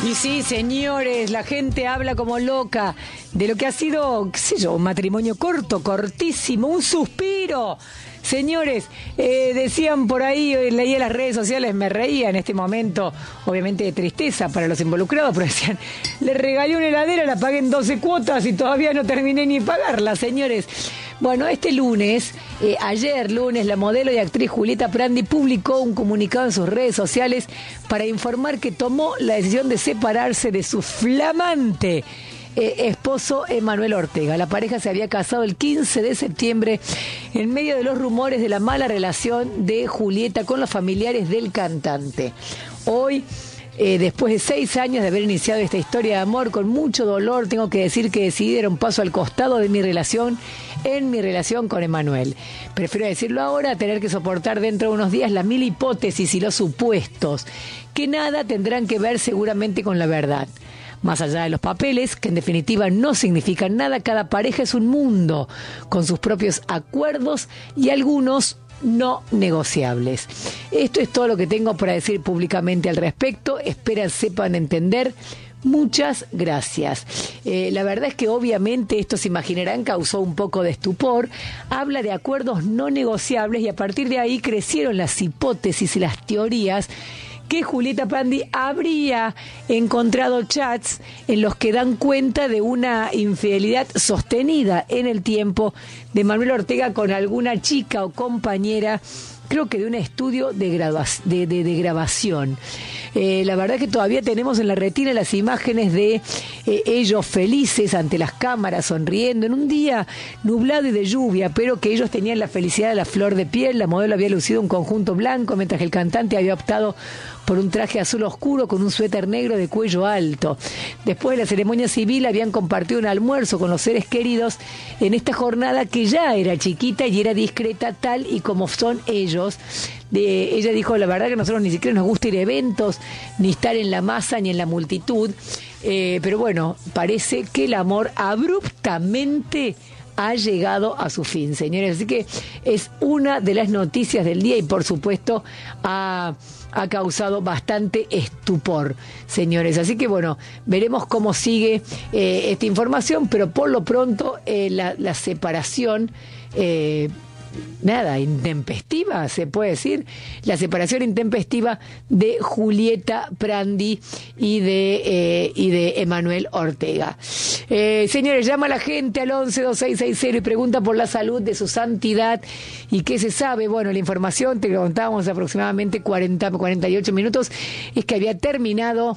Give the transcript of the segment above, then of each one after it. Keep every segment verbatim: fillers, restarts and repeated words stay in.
Y sí, señores, la gente habla como loca de lo que ha sido, qué sé yo, un matrimonio corto, cortísimo, un suspiro. Señores, eh, decían por ahí, leía las redes sociales, me reía en este momento, obviamente de tristeza para los involucrados, pero decían, le regalé una heladera, la pagué en doce cuotas y todavía no terminé ni pagarla, señores. Bueno, este lunes, eh, ayer lunes, la modelo y actriz Julieta Prandi publicó un comunicado en sus redes sociales para informar que tomó la decisión de separarse de su flamante Eh, esposo Emanuel Ortega. La pareja se había casado el quince de septiembre en medio de los rumores de la mala relación de Julieta con los familiares del cantante. Hoy, eh, después de seis años de haber iniciado esta historia de amor con mucho dolor, tengo que decir que decidí dar un paso al costado de mi relación, en mi relación con Emanuel. Prefiero decirlo ahora, tener que soportar dentro de unos días las mil hipótesis y los supuestos, que nada tendrán que ver seguramente con la verdad. Más allá de los papeles, que en definitiva no significan nada, cada pareja es un mundo, con sus propios acuerdos y algunos no negociables. Esto es todo lo que tengo para decir públicamente al respecto. Espero sepan entender. Muchas gracias. Eh, la verdad es que obviamente, esto se imaginarán, causó un poco de estupor. Habla de acuerdos no negociables y a partir de ahí crecieron las hipótesis y las teorías que Julieta Prandi habría encontrado chats en los que dan cuenta de una infidelidad sostenida en el tiempo de Manuel Ortega con alguna chica o compañera, creo que de un estudio de, grava- de, de, de grabación. Eh, la verdad es que todavía tenemos en la retina las imágenes de eh, ellos felices ante las cámaras, sonriendo, en un día nublado y de lluvia, pero que ellos tenían la felicidad de la flor de piel. La modelo había lucido un conjunto blanco, mientras que el cantante había optado por un traje azul oscuro con un suéter negro de cuello alto. Después de la ceremonia civil habían compartido un almuerzo con los seres queridos en esta jornada que ya era chiquita y era discreta, tal y como son ellos. De, ella dijo, la verdad que a nosotros ni siquiera nos gusta ir a eventos, ni estar en la masa, ni en la multitud, eh, pero bueno, parece que el amor abruptamente ha llegado a su fin, señores. Así que es una de las noticias del día y por supuesto ha, ha causado bastante estupor, señores. Así que bueno, veremos cómo sigue eh, esta información, pero por lo pronto eh, la, la separación... Eh, nada, intempestiva, se puede decir, la separación intempestiva de Julieta Prandi y de eh, y de Emanuel Ortega. Eh, señores, llama a la gente al once dos seis seis cero y pregunta por la salud de su santidad. ¿Y qué se sabe? Bueno, la información, te contábamos aproximadamente cuarenta, cuarenta y ocho minutos, es que había terminado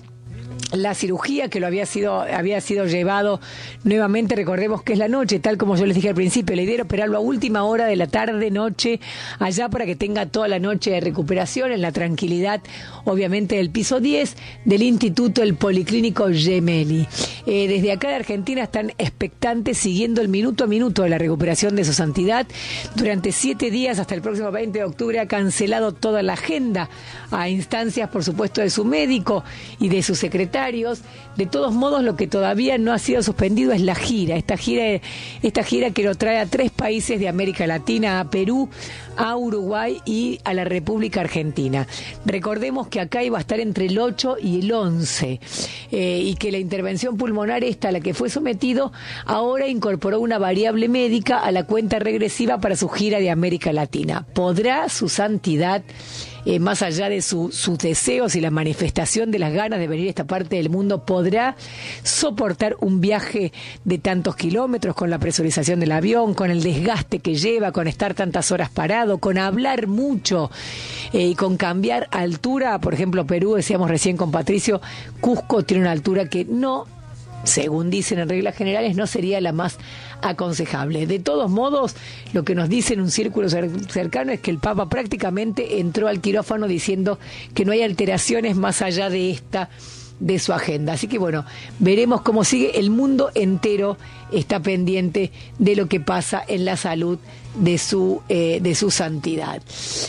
la cirugía, que lo había sido había sido llevado nuevamente, recordemos que es la noche, tal como yo les dije al principio, la idea era operarlo a última hora de la tarde, noche, allá para que tenga toda la noche de recuperación en la tranquilidad, obviamente, del piso diez del Instituto El Policlínico Gemelli. Eh, desde acá de Argentina están expectantes, siguiendo el minuto a minuto de la recuperación de su santidad. Durante siete días, hasta el próximo veinte de octubre, ha cancelado toda la agenda a instancias, por supuesto, de su médico y de su secretario. De todos modos, lo que todavía no ha sido suspendido es la gira, esta gira, esta gira que lo trae a tres países de América Latina, a Perú, a Uruguay y a la República Argentina. Recordemos que acá iba a estar entre el ocho y el once, eh, y que la intervención pulmonar esta a la que fue sometido ahora incorporó una variable médica a la cuenta regresiva para su gira de América Latina. ¿Podrá su santidad, Eh, más allá de su, sus deseos y la manifestación de las ganas de venir a esta parte del mundo, podrá soportar un viaje de tantos kilómetros con la presurización del avión, con el desgaste que lleva, con estar tantas horas parado, con hablar mucho eh, y con cambiar altura? Por ejemplo, Perú, decíamos recién con Patricio, Cusco tiene una altura que no, según dicen en reglas generales, no sería la más aconsejable. De todos modos, lo que nos dice en un círculo cercano es que el Papa prácticamente entró al quirófano diciendo que no hay alteraciones más allá de esta de su agenda. Así que bueno, veremos cómo sigue. El mundo entero está pendiente de lo que pasa en la salud de su eh, de su santidad.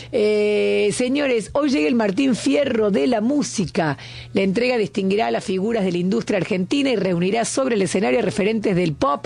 Eh, señores, hoy llega el Martín Fierro de la música. La entrega distinguirá a las figuras de la industria argentina y reunirá sobre el escenario referentes del pop,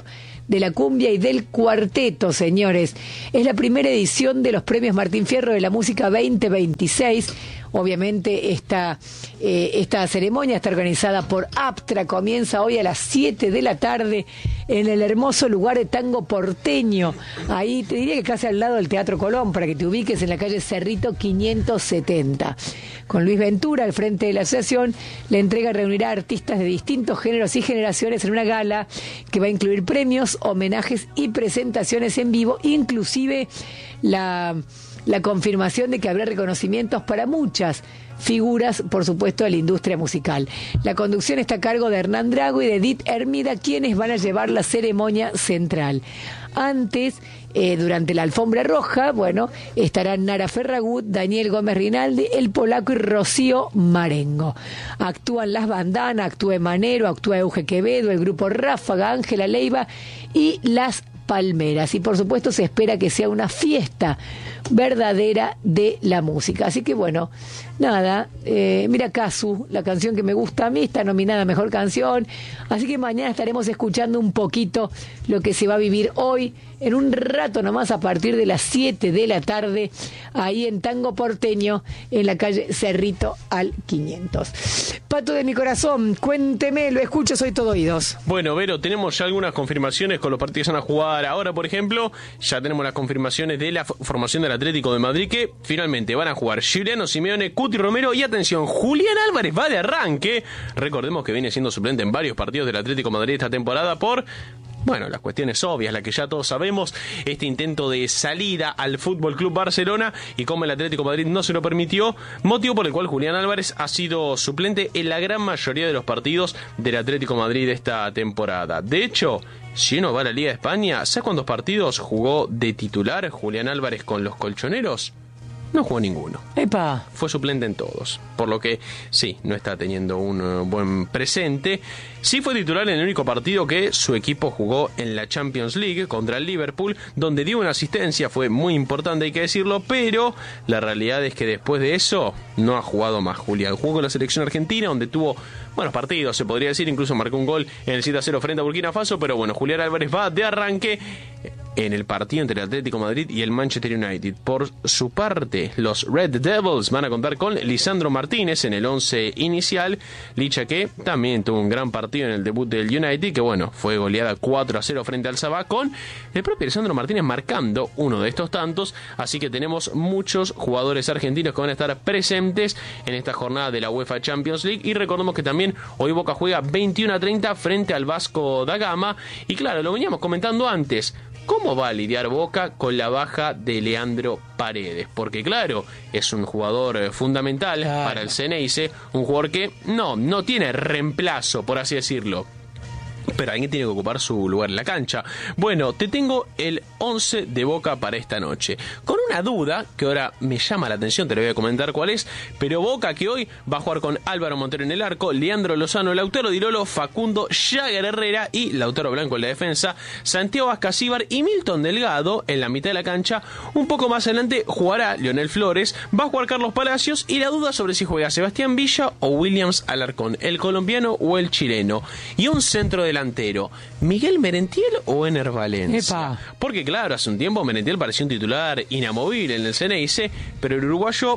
de la cumbia y del cuarteto, señores. Es la primera edición de los premios Martín Fierro de la Música veinte veintiséis. Obviamente esta, eh, esta ceremonia está organizada por APTRA, comienza hoy a las siete de la tarde en el hermoso lugar de Tango Porteño. Ahí te diría que casi al lado del Teatro Colón, para que te ubiques, en la calle Cerrito quinientos setenta. Con Luis Ventura al frente de la asociación, la entrega reunirá a artistas de distintos géneros y generaciones en una gala que va a incluir premios, homenajes y presentaciones en vivo, inclusive la... la confirmación de que habrá reconocimientos para muchas figuras, por supuesto, de la industria musical. La conducción está a cargo de Hernán Drago y de Edith Hermida, quienes van a llevar la ceremonia central. Antes, eh, durante la alfombra roja, bueno, estarán Nara Ferragut, Daniel Gómez Rinaldi, El Polaco y Rocío Marengo. Actúan Las Bandanas, actúa Manero, actúa Euge Quevedo, el grupo Ráfaga, Ángela Leiva y Las Palmeras. Y por supuesto se espera que sea una fiesta verdadera de la música. Así que bueno, nada, eh, mira Casu, la canción que me gusta a mí, está nominada a Mejor Canción. Así que mañana estaremos escuchando un poquito lo que se va a vivir hoy, en un rato nomás, a partir de las siete de la tarde, ahí en Tango Porteño, en la calle Cerrito al quinientos. Pato de mi corazón, cuénteme, lo escucho, soy todo oídos. Bueno, Vero, tenemos ya algunas confirmaciones con los partidos que van a jugar ahora, por ejemplo. Ya tenemos las confirmaciones de la formación del Atlético de Madrid, que finalmente van a jugar Giuliano Simeone, Cuti Romero y, atención, Julián Álvarez va de arranque. Recordemos que viene siendo suplente en varios partidos del Atlético de Madrid esta temporada por... bueno, las cuestiones obvias, las que ya todos sabemos, este intento de salida al Fútbol Club Barcelona, y como el Atlético de Madrid no se lo permitió, motivo por el cual Julián Álvarez ha sido suplente en la gran mayoría de los partidos del Atlético de Madrid esta temporada. De hecho, si uno va a la Liga de España, ¿sabes cuántos partidos jugó de titular Julián Álvarez con los colchoneros? No jugó ninguno. ¡Epa! Fue suplente en todos. Por lo que, sí, no está teniendo un uh, buen presente. Sí fue titular en el único partido que su equipo jugó en la Champions League contra el Liverpool, donde dio una asistencia, fue muy importante, hay que decirlo, pero la realidad es que después de eso no ha jugado más Julián. Jugó con la selección argentina, donde tuvo buenos partidos, se podría decir, incluso marcó un gol en el siete a cero frente a Burkina Faso, pero bueno, Julián Álvarez va de arranque en el partido entre el Atlético de Madrid y el Manchester United. Por su parte, los Red Devils van a contar con Lisandro Martínez en el once inicial, Licha, que también tuvo un gran partido en el debut del United, que bueno, fue goleada cuatro a cero frente al Sabah, con el propio Lisandro Martínez marcando uno de estos tantos. Así que tenemos muchos jugadores argentinos que van a estar presentes en esta jornada de la UEFA Champions League. Y recordemos que también hoy Boca juega veintiuno a treinta frente al Vasco da Gama. Y claro, lo veníamos comentando antes, ¿cómo va a lidiar Boca con la baja de Leandro Paredes? Porque claro, es un jugador fundamental claro. para el Xeneize, un jugador que no, no tiene reemplazo, por así decirlo, pero alguien tiene que ocupar su lugar en la cancha. Bueno, te tengo el once de Boca para esta noche, con una duda que ahora me llama la atención, te lo voy a comentar cuál es, pero Boca que hoy va a jugar con Álvaro Montero en el arco, Leandro Lozano, Lautaro Di Lolo, Facundo Jagger Herrera y Lautaro Blanco en la defensa, Santiago Ascasíbar y Milton Delgado en la mitad de la cancha. Un poco más adelante jugará Leonel Flores, va a jugar Carlos Palacios, y la duda sobre si juega Sebastián Villa o Williams Alarcón, el colombiano o el chileno, y un centro delantero, Miguel Merentiel o Ener Valencia. Epa. Porque claro, hace un tiempo Merentiel pareció un titular inamovible en el Xeneize, pero el uruguayo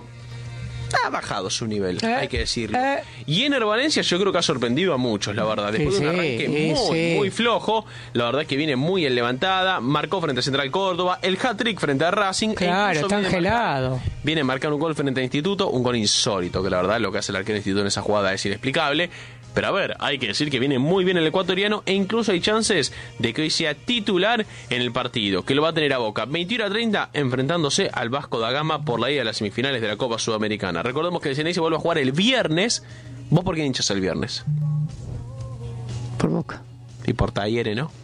ha bajado su nivel, eh, hay que decirlo. Eh. Y Ener Valencia yo creo que ha sorprendido a muchos, la verdad. Después sí, de un arranque sí, muy, sí. muy flojo, la verdad es que viene muy en levantada, marcó frente a Central Córdoba, el hat-trick frente a Racing. Claro, está angelado. Viene a marcar un gol frente a Instituto, un gol insólito, que la verdad lo que hace el arquero de Instituto en esa jugada es inexplicable. Pero a ver, hay que decir que viene muy bien el ecuatoriano, e incluso hay chances de que hoy sea titular en el partido, que lo va a tener a Boca veintiuno a treinta enfrentándose al Vasco da Gama por la ida de las semifinales de la Copa Sudamericana. Recordemos que el Xeneize vuelve a jugar el viernes. ¿Vos por qué hinchas el viernes? Por Boca. Y por Talleres, ¿no?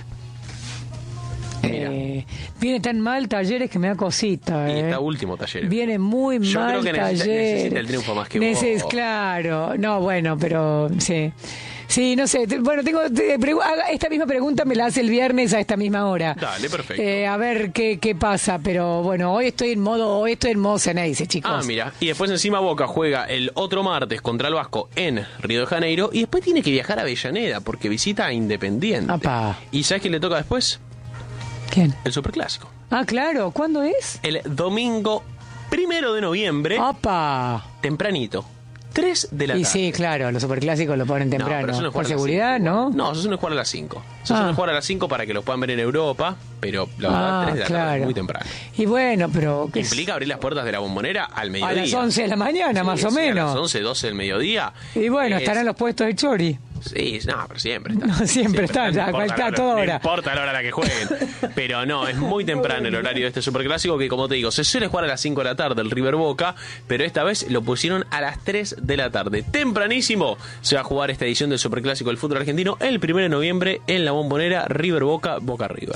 Eh, viene tan mal Talleres que me da cosita. Y eh. está último Talleres. Viene muy Yo mal creo que necesita, Talleres. necesita el triunfo más que Neces- vos. Claro, no, bueno, pero sí. Sí, no sé. te- Bueno, tengo te pregu- haga- esta misma pregunta me la hace el viernes a esta misma hora. Dale, perfecto. Eh, a ver qué, qué pasa, pero bueno, hoy estoy en modo, hoy estoy en modo Ceneice, chicos. Ah, mira. Y después encima Boca juega el otro martes contra el Vasco en Río de Janeiro y después tiene que viajar a Avellaneda porque visita a Independiente. Apá. ¿Y sabes quién le toca después? ¿Quién? El Superclásico. Ah, claro. ¿Cuándo es? El domingo primero de noviembre, ¡Opa! tempranito. tres de la tarde. Y sí, claro, los superclásicos lo ponen No, temprano. pero eso no es Por jugar a las seguridad, cinco. ¿no? No, eso suele jugar a las cinco. Eso Ah. suele jugar a las cinco para que los puedan ver en Europa, pero la verdad, Ah, tres de la tarde claro. es muy temprano. Y bueno, pero... ¿qué es? Implica abrir las puertas de la Bombonera al mediodía. A las once de la mañana, Sí, más o sí, menos. A las once, doce del mediodía. Y bueno, Es- estarán los puestos de chori. Sí, no, pero siempre está. No, siempre está, ya, importa está la toda hora, hora. No importa la hora a la que jueguen. Pero no, es muy temprano el horario de este superclásico que, como te digo, se suele jugar a las cinco de la tarde el River Boca, pero esta vez lo pusieron a las tres de la tarde. Tempranísimo se va a jugar esta edición del superclásico del fútbol argentino el primero de noviembre en la Bombonera, River Boca, Boca River.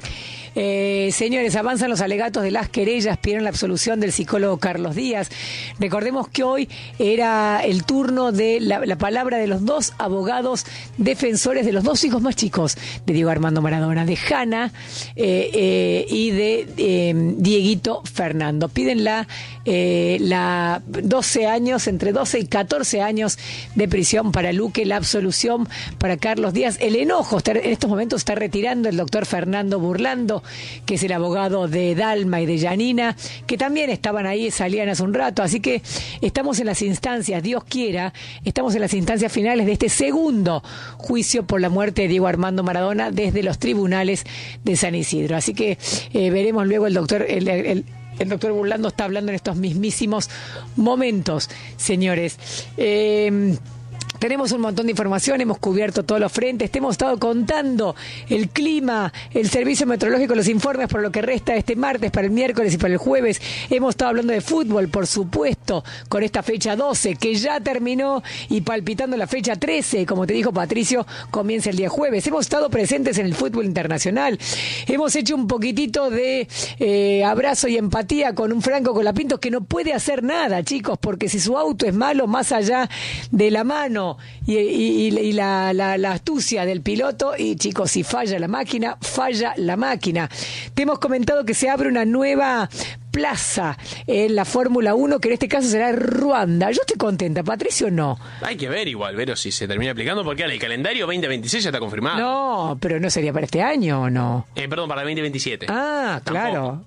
Eh, señores, avanzan los alegatos de las querellas, pidieron la absolución del psicólogo Carlos Díaz. Recordemos que hoy era el turno de la, la palabra de los dos abogados defensores de los dos hijos más chicos de Diego Armando Maradona, de Hanna eh, eh, y de eh, Dieguito Fernando. Piden la, eh, la doce años, entre doce y catorce años de prisión para Luque, la absolución para Carlos Díaz. El enojo está, en estos momentos está retirando el doctor Fernando Burlando, que es el abogado de Dalma y de Yanina, que también estaban ahí, salían hace un rato. Así que estamos en las instancias, Dios quiera, estamos en las instancias finales de este segundo juicio por la muerte de Diego Armando Maradona desde los tribunales de San Isidro. Así que eh, veremos luego el doctor... El, el, el doctor Burlando está hablando en estos mismísimos momentos, señores. Eh, Tenemos un montón de información, hemos cubierto todos los frentes, te hemos estado contando el clima, el servicio meteorológico, los informes por lo que resta este martes, para el miércoles y para el jueves. Hemos estado hablando de fútbol, por supuesto, con esta fecha doce, que ya terminó, y palpitando la fecha trece, como te dijo Patricio, comienza el día jueves. Hemos estado presentes en el fútbol internacional, hemos hecho un poquitito de eh, abrazo y empatía con un Franco Colapinto que no puede hacer nada, chicos, porque si su auto es malo, más allá de la mano y, y, y la, la, la astucia del piloto, y chicos, si falla la máquina, falla la máquina. Te hemos comentado que se abre una nueva plaza en la Fórmula uno, que en este caso será Ruanda. Yo estoy contenta, Patricio, no. Hay que ver igual, Vero, si se termina aplicando, porque ahora el calendario veinte veintiséis ya está confirmado. No, pero no sería para este año, ¿o no? Eh, perdón, para veinte veintisiete. Ah, Tampoco. claro.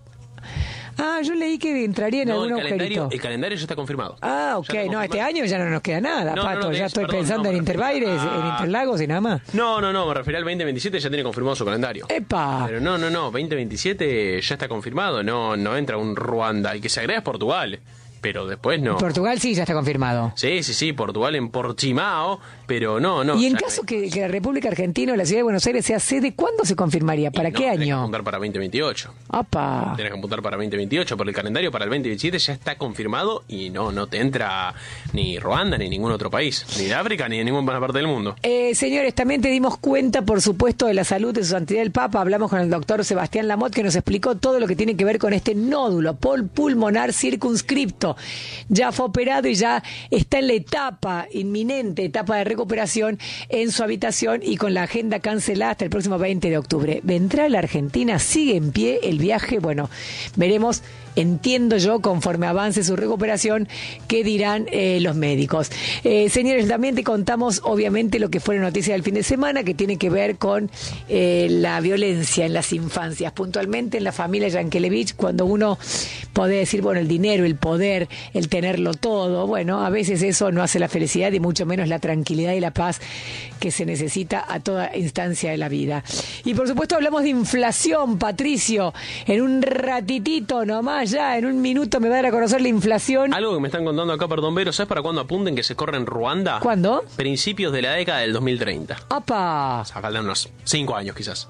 Ah, yo leí que entraría en No, algún el calendario, agujerito. el calendario ya está confirmado. Ah, Ya ok. está No, confirmado. este año ya no nos queda nada, No, no, Pato. no, de ya eso, estoy perdón, pensando no, en me Interbaires, refería- en Ah. Interlagos y nada más. No, no, no, me refería al veinte veintisiete, ya tiene confirmado su calendario. ¡Epa! Pero no, no, no, veinte veintisiete ya está confirmado, no, no entra un Ruanda. El que se agrega es Portugal, pero después no. Portugal sí ya está confirmado. Sí, sí, sí, Portugal en Portimao, pero no, no. Y en ya- caso que, que la República Argentina o la Ciudad de Buenos Aires sea sede, ¿cuándo se confirmaría? ¿Para y no, qué tenés que año? apuntar para veinte veintiocho. ¡Apa! Tienes que apuntar para veinte veintiocho, pero el calendario para el veinte veintisiete ya está confirmado y no, no te entra ni Ruanda ni ningún otro país, ni de África ni de ninguna parte del mundo. Eh, señores, también te dimos cuenta, por supuesto, de la salud de su santidad el Papa. Hablamos con el doctor Sebastián Lamotte, que nos explicó todo lo que tiene que ver con este nódulo pol pulmonar circunscripto. Ya fue operado y ya está en la etapa inminente, etapa de recuperación en su habitación, y con la agenda cancelada hasta el próximo veinte de octubre. ¿Vendrá a la Argentina? ¿Sigue en pie el viaje? Bueno, veremos. Entiendo yo, conforme avance su recuperación, qué dirán eh, los médicos. Eh, señores, también te contamos, obviamente, lo que fue la noticia del fin de semana, que tiene que ver con eh, la violencia en las infancias, puntualmente en la familia Yankelevich, cuando uno puede decir, bueno, el dinero, el poder, el tenerlo todo, bueno, a veces eso no hace la felicidad y mucho menos la tranquilidad y la paz que se necesita a toda instancia de la vida. Y por supuesto hablamos de inflación, Patricio, en un ratitito nomás, ya en un minuto me va a dar a conocer la inflación. Algo que me están contando acá, perdón, Vero, ¿sabes para cuándo apunten que se corre en Ruanda? ¿Cuándo? Principios de la década del dos mil treinta. ¡Apa! O sea, faltan unos cinco años quizás.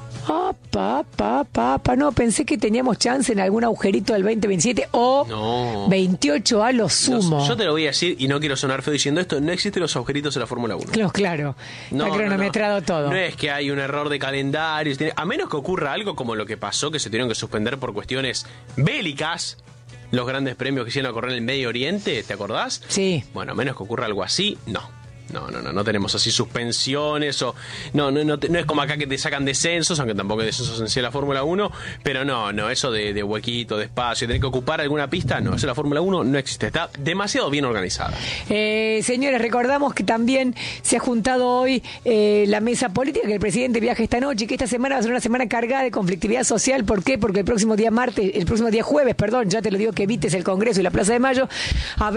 ¡Apa, apa, apa, apa! No, pensé que teníamos chance en algún agujerito del veinte veintisiete o No. veintiocho a lo sumo. No, yo te lo voy a decir y no quiero sonar feo diciendo esto, no existen los agujeritos en la Fórmula uno. Claro, claro. No, Está no, cronometrado no. todo. No es que hay un error de calendario, a menos que ocurra algo como lo que pasó, que se tuvieron que suspender por cuestiones bélicas los grandes premios que hicieron a correr en el Medio Oriente, ¿te acordás? Sí. Bueno, a menos que ocurra algo así, no. No, no, no, no tenemos así suspensiones o no, no, no, no es como acá que te sacan descensos, aunque tampoco hay descensos en sí la Fórmula uno, pero no, no, eso de, de huequito, de espacio, tener que ocupar alguna pista, no, eso la Fórmula uno no existe, está demasiado bien organizada. Eh, señores, recordamos que también se ha juntado hoy eh, la mesa política, que el presidente viaja esta noche y que esta semana va a ser una semana cargada de conflictividad social. ¿Por qué? Porque el próximo día martes, el próximo día jueves, perdón, ya te lo digo, que evites el Congreso y la Plaza de Mayo, habrá